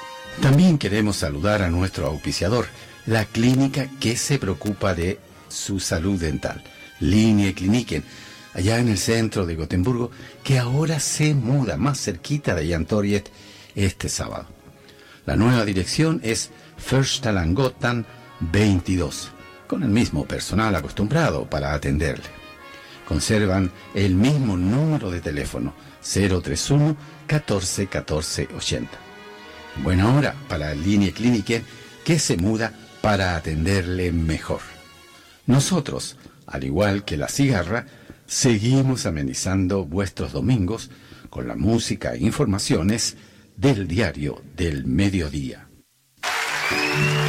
También queremos saludar a nuestro auspiciador, la clínica que se preocupa de su salud dental, Línea Kliniken, allá en el centro de Gotemburgo, que ahora se muda más cerquita de Jan Torget este sábado. La nueva dirección es Förstalanggatan 22, con el mismo personal acostumbrado para atenderle. Conservan el mismo número de teléfono, 031 14 14 80. Buena hora para Línea Kliniken, que se muda para atenderle mejor. Nosotros, al igual que la cigarra, seguimos amenizando vuestros domingos con la música e informaciones del diario del mediodía.